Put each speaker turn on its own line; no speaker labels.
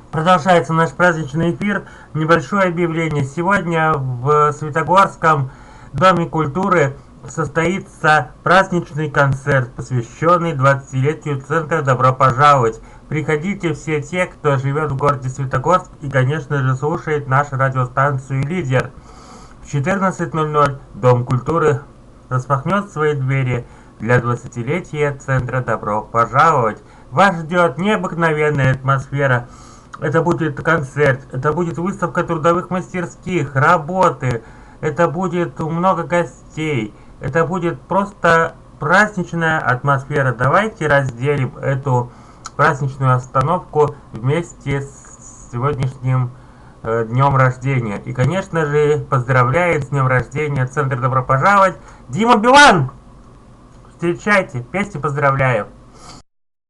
Продолжается наш праздничный эфир. Небольшое объявление. Сегодня в Светогорском Доме культуры состоится праздничный концерт, посвященный 20-летию Центра «Добро пожаловать». Приходите все те, кто живет в городе Светогорск и, конечно же, слушает нашу радиостанцию «Лидер». В 14:00 Дом культуры распахнет свои двери для 20-летия Центра «Добро пожаловать». Вас ждет необыкновенная атмосфера. Это будет концерт, это будет выставка трудовых мастерских, работы, это будет много гостей, это будет просто праздничная атмосфера. Давайте разделим эту праздничную остановку вместе с сегодняшним днем рождения. И, конечно же, поздравляет с днем рождения Центр «Добро пожаловать» Дима Билан! Встречайте, песни поздравляю!